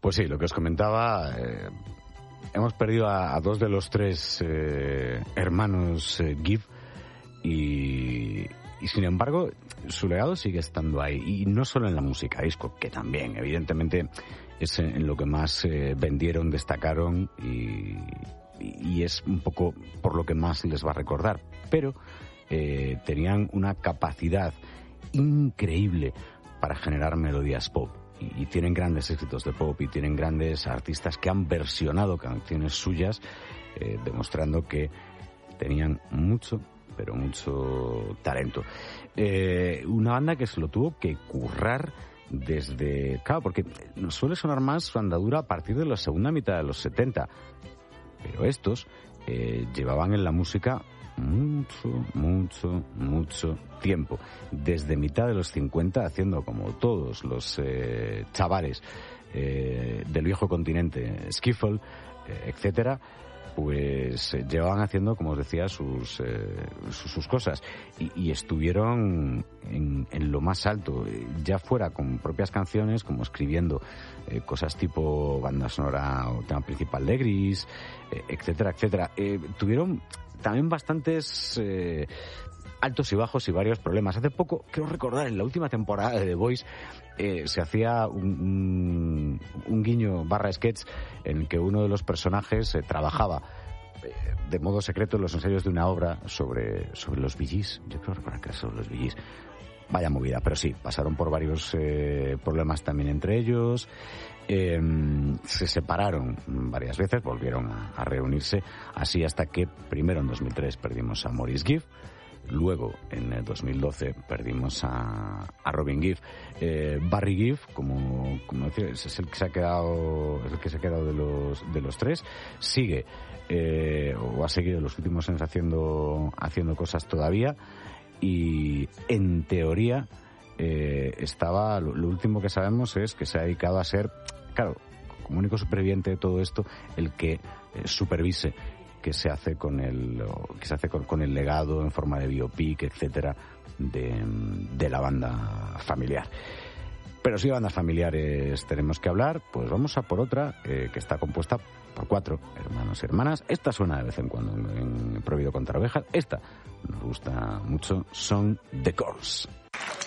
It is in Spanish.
Pues sí, lo que os comentaba, hemos perdido a dos de los tres hermanos Gibb y sin embargo su legado sigue estando ahí, y no solo en la música disco, que también evidentemente es en lo que más vendieron, destacaron y es un poco por lo que más les va a recordar, pero tenían una capacidad increíble para generar melodías pop. Y tienen grandes éxitos de pop y tienen grandes artistas que han versionado canciones suyas, demostrando que tenían mucho, pero mucho talento. Una banda que se lo tuvo que currar desde... Claro, porque nos suele sonar más su andadura a partir de la segunda mitad de los 70, pero estos llevaban en la música mucho tiempo, desde mitad de los 50, haciendo como todos los chavales del viejo continente, skiffle, etcétera, pues llevaban haciendo, como os decía, sus cosas y estuvieron en lo más alto, ya fuera con propias canciones, como escribiendo cosas tipo banda sonora o tema principal de Gris, etcétera. Tuvieron también bastantes altos y bajos y varios problemas. Hace poco, creo recordar, en la última temporada de The Voice se hacía un guiño / sketch en el que uno de los personajes trabajaba de modo secreto en los ensayos de una obra sobre los Bee Gees. Yo creo recordar que era sobre los Bee Gees. Vaya movida, pero sí, pasaron por varios problemas también entre ellos. Se separaron varias veces, volvieron a reunirse, así hasta que primero en 2003 perdimos a Maurice Gibb, luego en el 2012 perdimos a Robin Gibb. Barry Gibb, como decía, es el que se ha quedado, de los tres, sigue o ha seguido los últimos años haciendo cosas todavía, y en teoría lo último que sabemos es que se ha dedicado a ser, claro, como único superviviente de todo esto, el que supervise que se hace con el legado en forma de biopic, etcétera, de la banda familiar. Pero si de bandas familiares tenemos que hablar, pues vamos a por otra que está compuesta por 4 hermanos y hermanas. Esta suena de vez en cuando en Prohibido Contar Ovejas. Esta nos gusta mucho, son The Corrs.